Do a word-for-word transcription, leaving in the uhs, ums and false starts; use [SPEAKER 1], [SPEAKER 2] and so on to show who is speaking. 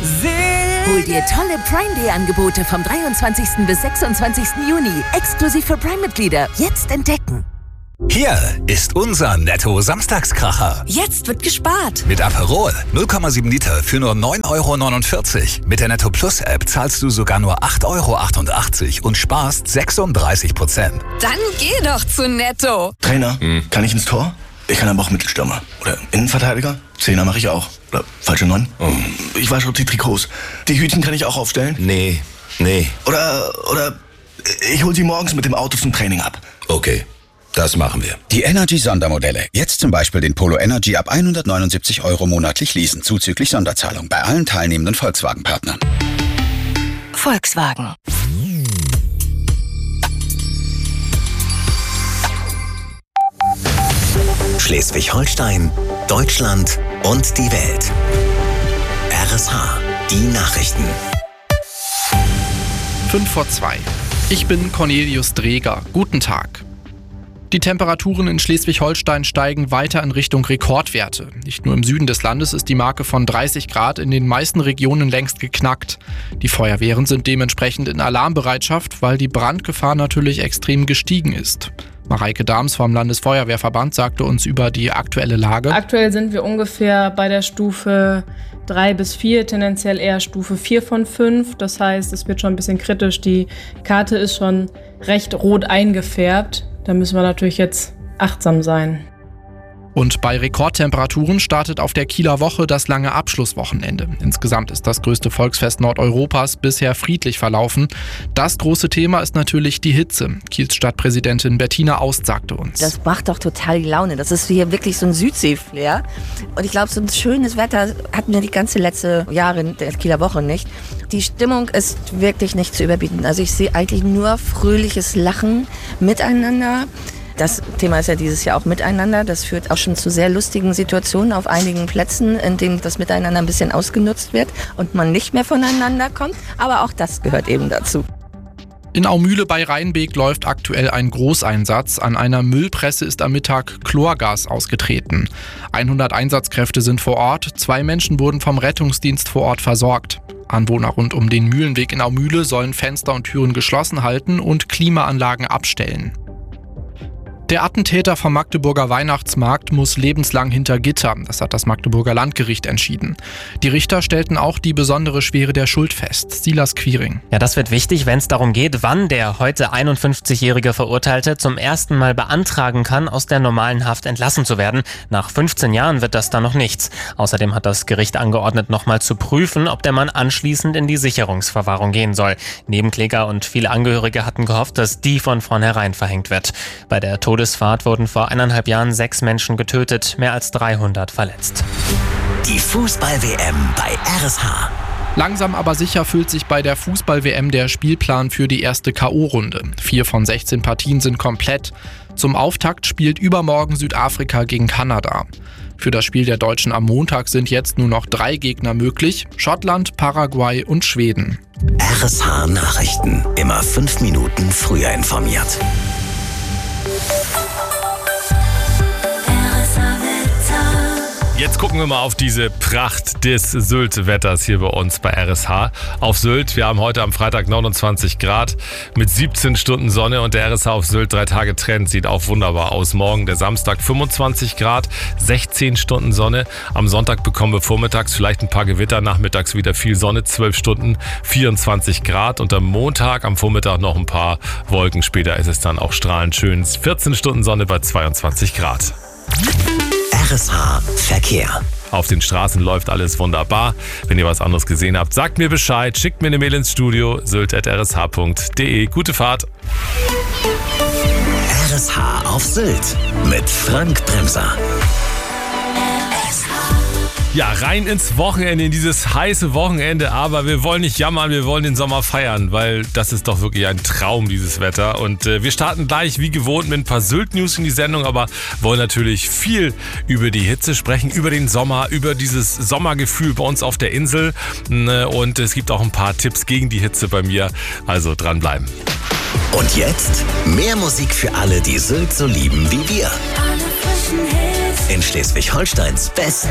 [SPEAKER 1] Hol dir tolle Prime Day Angebote vom dreiundzwanzigsten bis sechsundzwanzigsten Juni. Exklusiv für Prime-Mitglieder. Jetzt entdecken.
[SPEAKER 2] Hier ist unser Netto-Samstagskracher.
[SPEAKER 1] Jetzt wird gespart.
[SPEAKER 2] Mit Aperol null Komma sieben Liter für nur neun Euro neunundvierzig. Mit der Netto Plus App zahlst du sogar nur acht Euro achtundachtzig und sparst sechsunddreißig Prozent.
[SPEAKER 1] Dann geh doch zu Netto.
[SPEAKER 3] Trainer, hm. kann ich ins Tor? Ich kann aber auch Mittelstürmer. Oder Innenverteidiger? Zehner mache ich auch. Oder falsche Neun? Oh. Ich wasche die Trikots. Die Hütchen kann ich auch aufstellen?
[SPEAKER 4] Nee, nee.
[SPEAKER 3] Oder, oder ich hol sie morgens mit dem Auto zum Training ab.
[SPEAKER 4] Okay. Das machen wir.
[SPEAKER 5] Die Energy-Sondermodelle. Jetzt zum Beispiel den Polo Energy ab hundertneunundsiebzig Euro monatlich leasen, zuzüglich Sonderzahlung bei allen teilnehmenden Volkswagen-Partnern.
[SPEAKER 1] Volkswagen.
[SPEAKER 6] Schleswig-Holstein, Deutschland und die Welt. R S H, die Nachrichten.
[SPEAKER 7] Fünf vor zwei. Ich bin Cornelius Dreger. Guten Tag. Die Temperaturen in Schleswig-Holstein steigen weiter in Richtung Rekordwerte. Nicht nur im Süden des Landes ist die Marke von dreißig Grad in den meisten Regionen längst geknackt. Die Feuerwehren sind dementsprechend in Alarmbereitschaft, weil die Brandgefahr natürlich extrem gestiegen ist. Mareike Dahms vom Landesfeuerwehrverband sagte uns über die aktuelle Lage.
[SPEAKER 8] Aktuell sind wir ungefähr bei der Stufe drei bis vier, tendenziell eher Stufe vier von fünf. Das heißt, es wird schon ein bisschen kritisch. Die Karte ist schon recht rot eingefärbt. Da müssen wir natürlich jetzt achtsam sein.
[SPEAKER 7] Und bei Rekordtemperaturen startet auf der Kieler Woche das lange Abschlusswochenende. Insgesamt ist das größte Volksfest Nordeuropas bisher friedlich verlaufen. Das große Thema ist natürlich die Hitze. Kiels Stadtpräsidentin Bettina Aust sagte uns.
[SPEAKER 9] Das macht doch total die Laune. Das ist hier wirklich so ein Südsee-Flair. Und ich glaube, so ein schönes Wetter hatten wir die ganze letzte Jahre der Kieler Woche nicht. Die Stimmung ist wirklich nicht zu überbieten. Also ich sehe eigentlich nur fröhliches Lachen miteinander. Das Thema ist ja dieses Jahr auch Miteinander. Das führt auch schon zu sehr lustigen Situationen auf einigen Plätzen, in denen das Miteinander ein bisschen ausgenutzt wird und man nicht mehr voneinander kommt. Aber auch das gehört eben dazu.
[SPEAKER 7] In Aumühle bei Rheinbeek läuft aktuell ein Großeinsatz. An einer Müllpresse ist am Mittag Chlorgas ausgetreten. hundert Einsatzkräfte sind vor Ort. Zwei Menschen wurden vom Rettungsdienst vor Ort versorgt. Anwohner rund um den Mühlenweg in Aumühle sollen Fenster und Türen geschlossen halten und Klimaanlagen abstellen. Der Attentäter vom Magdeburger Weihnachtsmarkt muss lebenslang hinter Gitter. Das hat das Magdeburger Landgericht entschieden. Die Richter stellten auch die besondere Schwere der Schuld fest. Silas Quiring.
[SPEAKER 10] Ja, das wird wichtig, wenn es darum geht, wann der heute einundfünfzigjährige Verurteilte zum ersten Mal beantragen kann, aus der normalen Haft entlassen zu werden. Nach fünfzehn Jahren wird das dann noch nichts. Außerdem hat das Gericht angeordnet, nochmal zu prüfen, ob der Mann anschließend in die Sicherungsverwahrung gehen soll. Nebenkläger und viele Angehörige hatten gehofft, dass die von vornherein verhängt wird. Bei der Todesfahrt wurden vor eineinhalb Jahren sechs Menschen getötet, mehr als dreihundert verletzt.
[SPEAKER 6] Die Fußball-W M bei R S H.
[SPEAKER 7] Langsam aber sicher füllt sich bei der Fußball-W M der Spielplan für die erste K O-Runde. Vier von sechzehn Partien sind komplett. Zum Auftakt spielt übermorgen Südafrika gegen Kanada. Für das Spiel der Deutschen am Montag sind jetzt nur noch drei Gegner möglich: Schottland, Paraguay und Schweden.
[SPEAKER 6] R S H Nachrichten. Immer fünf Minuten früher informiert.
[SPEAKER 11] Jetzt gucken wir mal auf diese Pracht des Sylt-Wetters hier bei uns bei R S H. Auf Sylt, wir haben heute am Freitag neunundzwanzig Grad mit siebzehn Stunden Sonne und der R S H auf Sylt drei Tage Trend sieht auch wunderbar aus. Morgen der Samstag fünfundzwanzig Grad, sechzehn Stunden Sonne. Am Sonntag bekommen wir vormittags vielleicht ein paar Gewitter, nachmittags wieder viel Sonne, zwölf Stunden, vierundzwanzig Grad. Und am Montag, am Vormittag noch ein paar Wolken. Später ist es dann auch strahlend schön, vierzehn Stunden Sonne bei zweiundzwanzig Grad.
[SPEAKER 6] R S H Verkehr.
[SPEAKER 11] Auf den Straßen läuft alles wunderbar. Wenn ihr was anderes gesehen habt, sagt mir Bescheid, schickt mir eine Mail ins Studio, sylt at r s h punkt d e. Gute Fahrt.
[SPEAKER 6] R S H auf Sylt mit Frank Bremser.
[SPEAKER 11] Ja, rein ins Wochenende, in dieses heiße Wochenende, aber wir wollen nicht jammern, wir wollen den Sommer feiern, weil das ist doch wirklich ein Traum, dieses Wetter. Und äh, wir starten gleich wie gewohnt mit ein paar Sylt-News in die Sendung, aber wollen natürlich viel über die Hitze sprechen, über den Sommer, über dieses Sommergefühl bei uns auf der Insel. Und es gibt auch ein paar Tipps gegen die Hitze bei mir, also dranbleiben.
[SPEAKER 6] Und jetzt mehr Musik für alle, die Sylt so lieben wie wir. In Schleswig-Holsteins Best